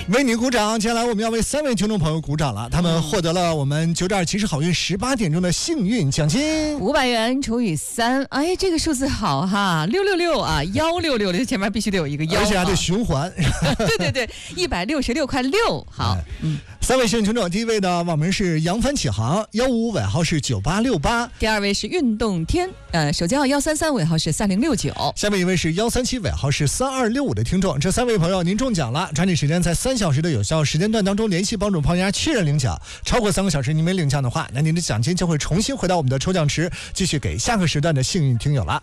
为你鼓掌。接下来我们要为3位听众朋友鼓掌了，他们获得了我们9.2即时好运18点钟的幸运奖金 500元除以3，哎，这个数字好哈，666啊，1666，前面必须得有一个1， 而且还得循环。 对，166块6，好 ，3位幸运听众，第一位的网名是扬帆起航，155尾号是9868， 第2位是运动天，手机号133，尾号是3069， 下面一位是137，尾号是3265的听众，这3位朋友您中奖了，抓紧时间在3小时的有效时间段当中联系帮主胖丫确认领奖，超过3个小时您没领奖的话，那您的奖金就会重新回到我们的抽奖池，继续给下个时段的幸运听友了。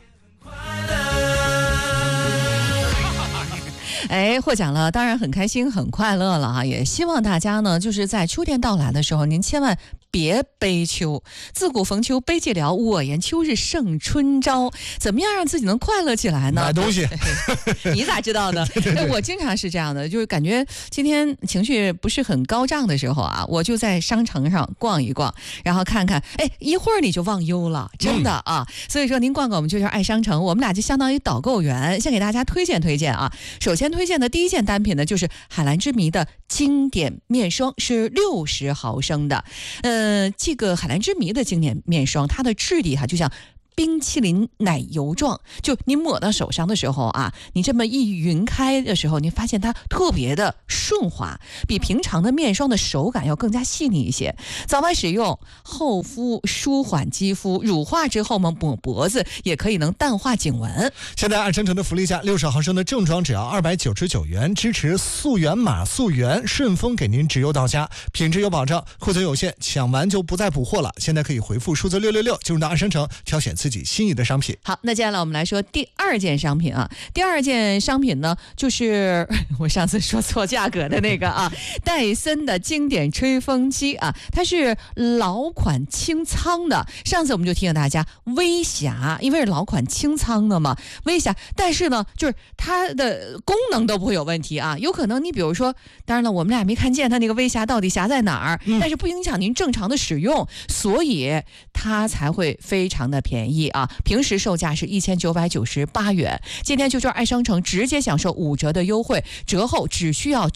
哎，获奖了，当然很开心很快乐了哈，也希望大家呢就是在秋天到来的时候，您千万别悲秋，自古逢秋悲寂寥，我言秋日胜春朝。怎么样让自己能快乐起来呢？ 买东西。 你咋知道呢？ 对， 我经常是这样的，就是感觉今天情绪不是很高涨的时候啊，我就在商城上逛一逛，然后看看，哎，一会儿你就忘忧了，真的啊。所以说您逛逛我们就叫爱商城，我们俩就相当于导购员，先给大家推荐啊。首先推荐的第一件单品呢，就是海蓝之谜的经典面霜，是60毫升的。这个海蓝之谜的经典面霜，它的质地就像冰淇淋奶油状，就你抹到手上的时候啊，你这么一匀开的时候，你发现它特别的顺滑，比平常的面霜的手感要更加细腻一些。早晚使用，厚敷舒缓肌肤，乳化之后嘛，抹脖子也可以能淡化颈纹。 现在爱商城的福利价，60毫升的正装只要299元，支持溯源码溯源，顺丰给您直邮到家，品质有保障，库存有限，抢完就不再补货了。现在可以回复数字666，进入到爱商城挑选自己心仪的商品。 好，那接下来我们来说第2件商品啊。第2件商品呢，就是我上次说错价格的那个啊，戴森的经典吹风机啊，它是老款清仓的。上次我们就提醒大家，微瑕，因为是老款清仓的嘛，微瑕，但是呢，就是它的功能都不会有问题啊。有可能你比如说，当然了，我们俩没看见它那个微瑕到底瑕在哪儿，但是不影响您正常的使用，所以它才会非常的便宜啊。平时售价是1998元，今天就爱商城直接享受5折的优惠，折后只需要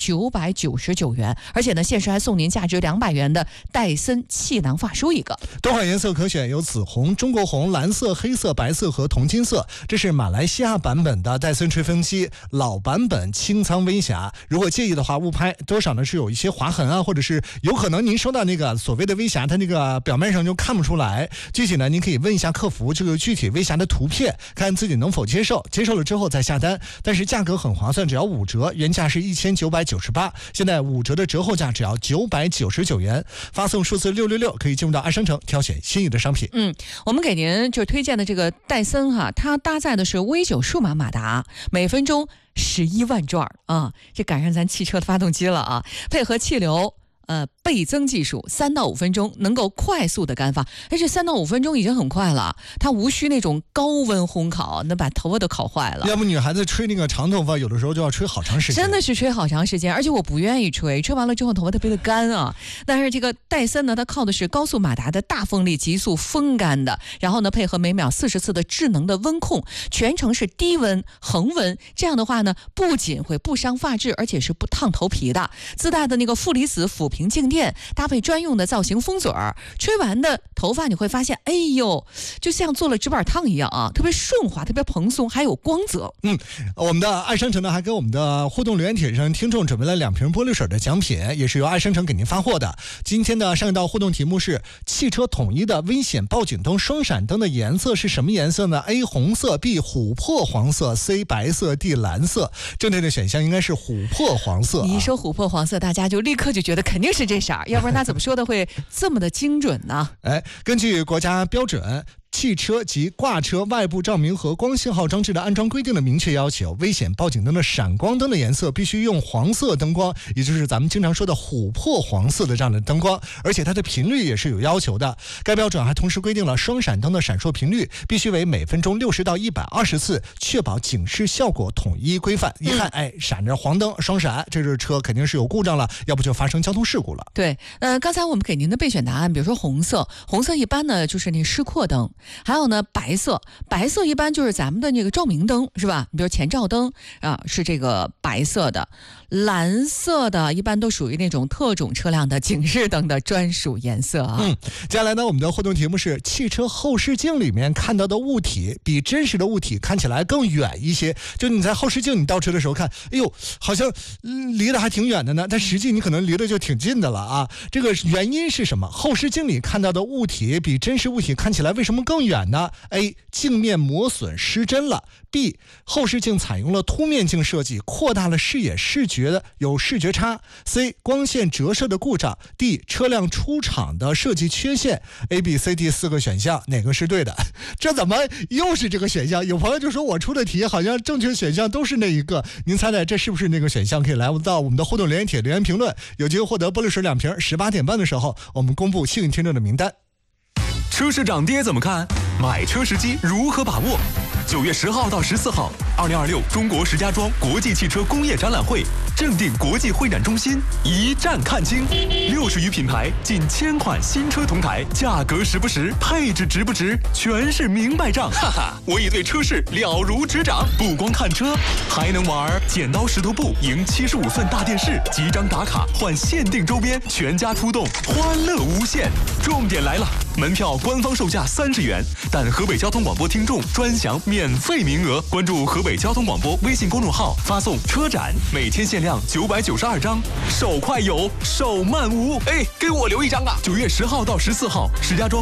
999元，而且呢，限时还送您价值200元的戴森气囊发梳一个。 多款颜色可选，有紫红、中国红、蓝色、黑色、白色和铜金色。这是马来西亚版本的戴森吹风机，老版本清仓微瑕。如果介意的话，误拍多少呢是有一些划痕啊，或者是有可能您收到那个所谓的微瑕，它那个表面上就看不出来。具体呢，您可以问一下客服这个具体微瑕的图片，看自己能否接受，接受了之后再下单。但是价格很划算，只要5折，原价是1998，现在5折的折后价只要999元。发送数字666可以进入到爱商城挑选心仪的商品。 我们给您就推荐的这个戴森哈，它搭载的是V9数码马达，每分钟11万转啊，这赶上咱汽车的发动机了啊，配合气流倍增技术，3到5分钟能够快速的干发，而且3到5分钟已经很快了，它无需那种高温烘烤，能把头发都烤坏了。 要不女孩子吹那个长头发，有的时候就要吹好长时间， 真的是吹好长时间，而且我不愿意吹完了之后头发特别的干啊。但是这个戴森呢，它靠的是高速马达的大风力急速风干的，然后呢配合每秒40次的智能的温控，全程是低温恒温，这样的话呢，不仅会不伤发质，而且是不烫头皮的。自带的那个负离子抚平静电，搭配专用的造型风嘴儿，吹完的头发你会发现，哎呦，就像做了直板烫一样啊，特别顺滑，特别蓬松，还有光泽。 我们的爱商城呢，还给我们的互动留言帖上听众准备了2瓶玻璃水的奖品，也是由爱商城给您发货的。今天的上一道互动题目是：汽车统一的危险报警灯双闪灯的颜色是什么颜色呢？ A 红色， B 琥珀黄色， C 白色， D 蓝色。正确的选项应该是琥珀黄色。 你一说琥珀黄色，大家就立刻就觉得肯定是这色，要不然他怎么说的会这么的精准呢？ 根据国家标准，汽车及挂车外部照明和光信号装置的安装规定的明确要求，危险报警灯的闪光灯的颜色必须用黄色灯光，也就是咱们经常说的琥珀黄色的这样的灯光，而且它的频率也是有要求的。该标准还同时规定了双闪灯的闪烁频率必须为每分钟60到120次，确保警示效果统一规范。一看，闪着黄灯双闪，这个车肯定是有故障了，要不就发生交通事故了。 对，刚才我们给您的备选答案，比如说红色一般呢就是那失扩灯， 还有呢白色一般就是咱们的那个照明灯是吧？你比如前照灯啊是这个白色的，蓝色的一般都属于那种特种车辆的警示灯的专属颜色啊。 接下来呢，我们的互动题目是：汽车后视镜里面看到的物体比真实的物体看起来更远一些。就你在后视镜你倒车的时候看，哎呦，好像离得还挺远的呢，但实际你可能离得就挺近的了啊。这个原因是什么？后视镜里看到的物体比真实物体看起来为什么更远呢？ A. 镜面磨损失真了。 B. 后视镜采用了凸面镜设计，扩大了视野，有视觉差。 C. 光线折射的故障。 D. 车辆出厂的设计缺陷。 A、B、C、D 4个选项哪个是对的？这怎么又是这个选项？有朋友就说我出的题好像正确选项都是那一个，您猜猜这是不是那个选项？可以来到我们的互动留言帖留言评论，有机会获得玻璃水2瓶。18点半的时候我们公布幸运听众的名单。 车市涨跌怎么看？买车时机如何把握？9月10号到14号，2026中国石家庄国际汽车工业展览会正定国际会展中心一站看清，60余品牌，近1000款新车同台，价格实不实，配置值不值，全是明白账。哈哈，我已对车市了如指掌，不光看车，还能玩剪刀石头布赢75寸大电视，集章打卡换限定周边，全家出动，欢乐无限。重点来了，门票官方售价30元，但河北交通广播听众专享免费名额。关注河北交通广播微信公众号，发送车展，每天限量992张，手快有，手慢无。哎，给我留一张啊！9月10号到14号，石家庄